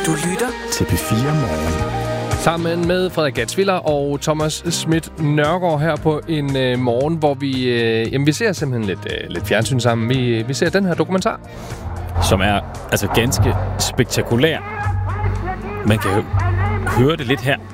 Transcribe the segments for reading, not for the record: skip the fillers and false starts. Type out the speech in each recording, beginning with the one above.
Du lytter til P4 Morgen. Sammen med Frederik Gatsviller og Thomas Schmidt Nørgaard her på en morgen, hvor vi ser simpelthen lidt fjernsyn sammen. Vi ser den her dokumentar. Som er altså ganske spektakulær. Man kan høre det lidt her.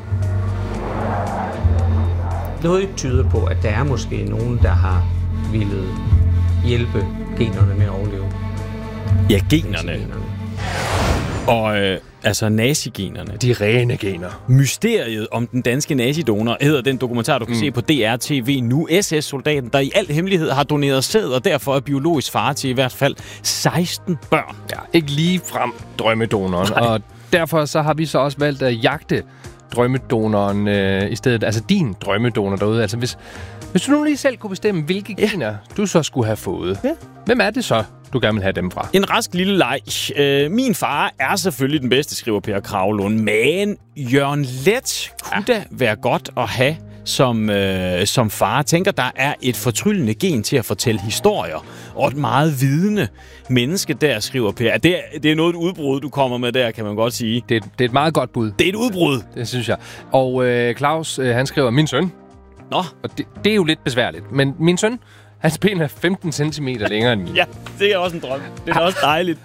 Noget tyder på, at der er måske nogen, der har villet hjælpe generne med at overleve. Ja, generne. Og altså nazigenerne. De rene gener. Mysteriet om den danske nazidonor hedder den dokumentar, du kan se på DR TV nu. SS-soldaten, der i al hemmelighed har doneret sæd, og derfor er biologisk far til i hvert fald 16 børn. Ja, ikke lige frem drømmedonoren. Nej. Og derfor så har vi så også valgt at jagte drømmedonoren i stedet. Altså din drømmedonor derude. Altså hvis du nu lige selv kunne bestemme, hvilke gener du så skulle have fået. Ja. Hvem er det så, du gerne vil have dem fra? En rask lille leg. Min far er selvfølgelig den bedste, skriver Per Kravlund. Men Jørgen Leth kunne da være godt at have som far. Tænker, der er et fortryllende gen til at fortælle historier. Og et meget vidende menneske der, skriver Per. Det er noget et udbrud, du kommer med der, kan man godt sige. Det er et meget godt bud. Det er et udbrud. Det synes jeg. Og Claus, han skriver, min søn. Nå. Og det er jo lidt besværligt. Men min søn, hans ben er 15 cm længere end min. Ja, det er også en drøm. Det er også dejligt.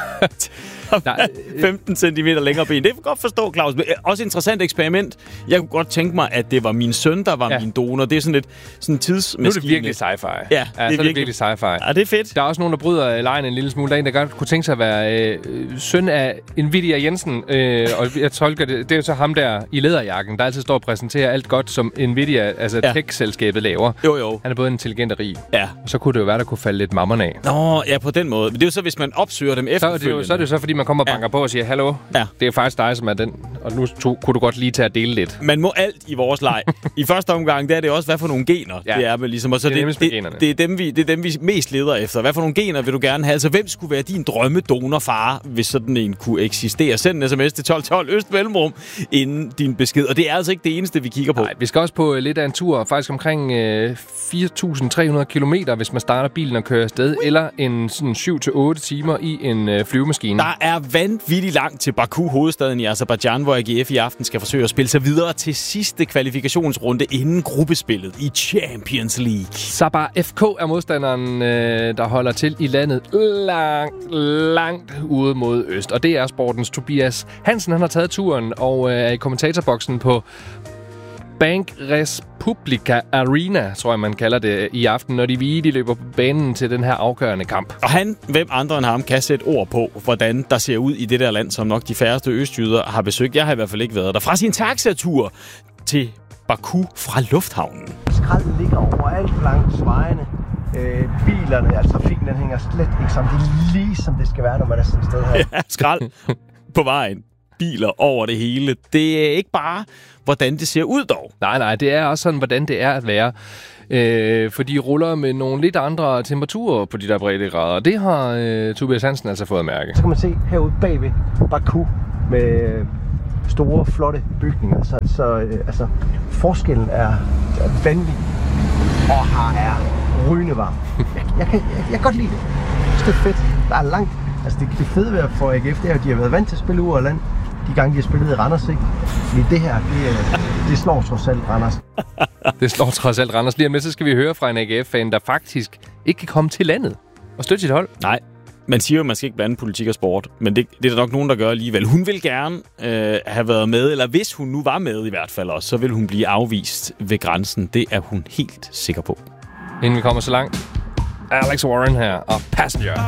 15 cm længere ben. Det kan jeg godt forstå, Claus. Også et interessant eksperiment. Jeg kunne godt tænke mig, at det var min søn, der var min donor. Det er sådan en tidsmaskine. Nu er det virkelig sci-fi. Ja, det er virkelig sci-fi. Ja, det er fedt. Der er også nogen, der bryder lejen en lille smule. Der er en, der godt kunne tænke sig at være søn af Nvidia Jensen. Og jeg tolker det er jo så ham der i læderjakken, der altid står og præsenterer alt godt, som Nvidia, altså tech-selskabet, laver. Jo. Han er både intelligent og rig. Ja. Og så kunne det jo være, der kunne falde lidt mammerne af. Nå, ja, på den måde. Men det er jo så, hvis man opsøger dem efterfølgende. Så er det så, fordi man kommer og banker på og siger, hallo, det er faktisk dig, som er den. Og nu kunne du godt lige tage at dele lidt. Man må alt i vores leg. I første omgang, der er det også, hvad for nogle gener det er med ligesom. Og så det er dem, vi mest leder efter. Hvad for nogle gener vil du gerne have? Altså, hvem skulle være din drømmedonorfar, hvis sådan en kunne eksistere? Send en sms til 1212 Øst-Mellemrum inden din besked. Og det er altså ikke det eneste, vi kigger på. Nej, vi skal også på lidt af en tur. Faktisk omkring 4.300 kilometer, hvis man starter bilen og kører afsted. Eller en sådan 7-8 timer i en flyvemaskine. Der er vanvittigt langt til Baku, hovedstaden i Aserbajdsjan, hvor AGF i aften skal forsøge at spille sig videre til sidste kvalifikationsrunde inden gruppespillet i Champions League. Sabah FK er modstanderen, der holder til i landet langt ude mod øst. Og det er sportens Tobias Hansen. Han har taget turen og er i kommentatorboksen på Bank Republica Arena, tror jeg, man kalder det, i aften, når de løber på banen til den her afgørende kamp. Og hvem andre end ham, kan sætte ord på, hvordan der ser ud i det der land, som nok de færreste østjyder har besøgt. Jeg har i hvert fald ikke været der. Fra sin taxatur til Baku fra lufthavnen. Skralden ligger overalt langs vejene. Bilerne, altså trafikken, den hænger slet ikke sammen. Det er lige som det skal være, når man er sådan et sted her. Ja, skrald på vejen. Biler over det hele. Det er ikke bare, hvordan det ser ud dog. Nej, det er også sådan, hvordan det er at være. For de ruller med nogle lidt andre temperaturer på de der breddegrader. Det har Tobias Hansen altså fået at mærke. Så kan man se herude bagved Baku med store, flotte bygninger. Så forskellen er vanvittig, og her er rygende varm. Jeg kan godt lide det. Det er fedt. Der er langt. Altså det fede ved at få AGF, det er at de har været vant til at spille ude af land. De gange, de har spillet i Randers, ikke? Fordi det her, det slår trods alt Randers. Det slår trods alt Randers. Lige om lidt, så skal vi høre fra en AGF-fan, der faktisk ikke kan komme til landet og støtte sit hold. Nej, man siger jo, at man skal ikke blande politik og sport, men det er der nok nogen, der gør alligevel. Hun vil gerne have været med, eller hvis hun nu var med i hvert fald også, så vil hun blive afvist ved grænsen. Det er hun helt sikker på. Inden vi kommer så langt, Alex Warren her og Passenger.